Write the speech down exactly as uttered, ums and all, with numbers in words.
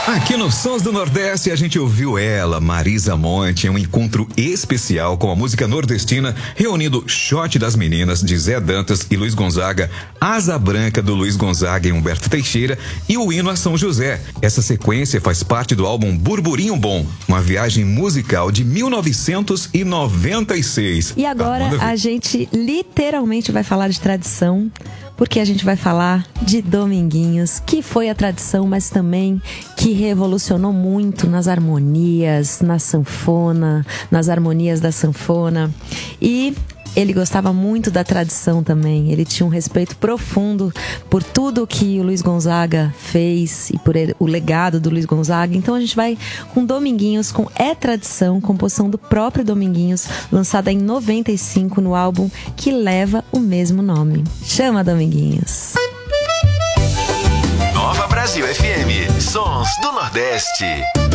Aqui no Sons do Nordeste a gente ouviu ela, Marisa Monte, em um encontro especial com a música nordestina, reunindo Shot das Meninas de Zé Dantas e Luiz Gonzaga, Asa Branca do Luiz Gonzaga e Humberto Teixeira e o hino a São José. Essa sequência faz parte do álbum Burburinho Bom, uma viagem musical de mil novecentos e noventa e seis. E agora ah, a gente literalmente vai falar de tradição, porque a gente vai falar de Dominguinhos, que foi a tradição, mas também que revolucionou muito nas harmonias, na sanfona, nas harmonias da sanfona. E ele gostava muito da tradição também. Ele tinha um respeito profundo por tudo que o Luiz Gonzaga fez e por ele, o legado do Luiz Gonzaga. Então a gente vai com Dominguinhos, com É Tradição, composição do próprio Dominguinhos, lançada em noventa e cinco no álbum que leva o mesmo nome. Chama, Dominguinhos. Nova Brasil F M, Sons do Nordeste.